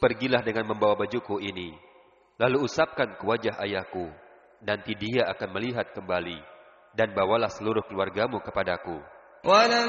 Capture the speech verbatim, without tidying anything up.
Pergilah dengan membawa bajuku ini, lalu usapkan ke wajah ayahku. Nanti dia akan melihat kembali, dan bawalah seluruh keluargamu kepadaku.